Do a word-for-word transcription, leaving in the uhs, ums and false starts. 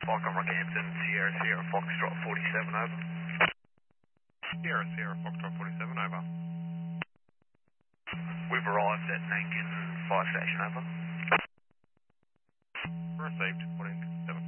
Falcon Rockhampton, Sierra Sierra Foxtrot forty-seven, over. Sierra Sierra Foxtrot forty-seven, over. We've arrived at Nankin Fire Station, over. Received, putting